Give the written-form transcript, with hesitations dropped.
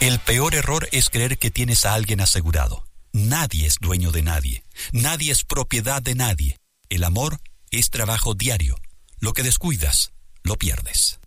El peor error es creer que tienes a alguien asegurado. Nadie es dueño de nadie. Nadie es propiedad de nadie. El amor es trabajo diario. Lo que descuidas, lo pierdes.